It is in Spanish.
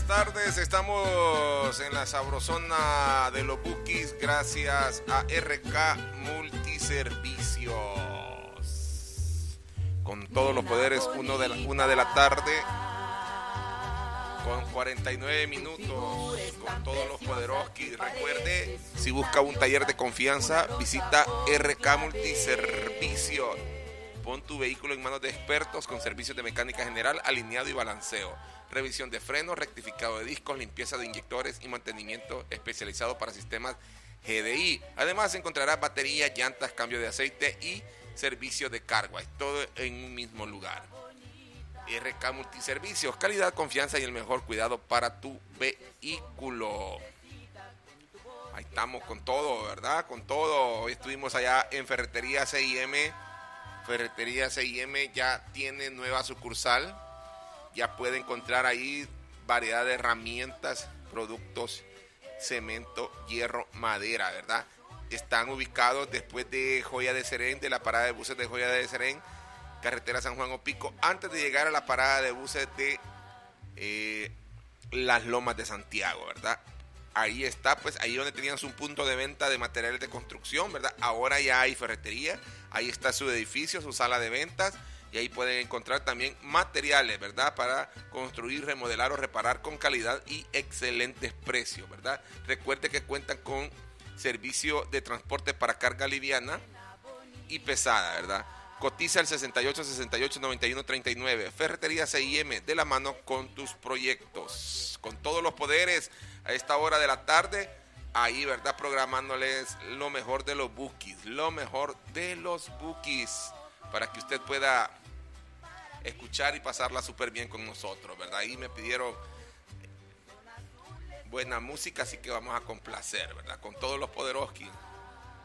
buenas tardes. Estamos en la sabrosona de los bookies gracias a RK Multiservicios. Con todos los poderes, una de la tarde, con 49 minutos, con todos los poderoski. Recuerde, si busca un taller de confianza, visita RK Multiservicios. Pon tu vehículo en manos de expertos con servicios de mecánica general, alineado y balanceo, revisión de frenos, rectificado de discos, limpieza de inyectores y mantenimiento especializado para sistemas GDI. Además encontrarás baterías, llantas, cambio de aceite y servicio de carga. Todo en un mismo lugar. RK Multiservicios, calidad, confianza y el mejor cuidado para tu vehículo. Ahí estamos con todo, ¿verdad? Con todo. Hoy estuvimos allá en Ferretería C&M. Ferretería C&M ya tiene nueva sucursal. Ya puede encontrar ahí variedad de herramientas, productos, cemento, hierro, madera, ¿verdad? Están ubicados después de Joya de Serén, de la parada de buses de Joya de Serén, carretera San Juan Opico, antes de llegar a la parada de buses de Las Lomas de Santiago, ¿verdad? Ahí está, pues ahí donde tenían su punto de venta de materiales de construcción, ¿verdad? Ahora ya hay ferretería, ahí está su edificio, su sala de ventas, y ahí pueden encontrar también materiales, ¿verdad? Para construir, remodelar o reparar con calidad y excelentes precios, ¿verdad? Recuerde que cuentan con servicio de transporte para carga liviana y pesada, ¿verdad? Cotiza el 68 68 91 39. Ferretería C&M, de la mano con tus proyectos. Con todos los poderes a esta hora de la tarde. Ahí, ¿verdad? Programándoles lo mejor de los bookies. Lo mejor de los bookies. Para que usted pueda escuchar y pasarla súper bien con nosotros, ¿verdad? Ahí me pidieron buena música, así que vamos a complacer, ¿verdad? Con todos los poderoski.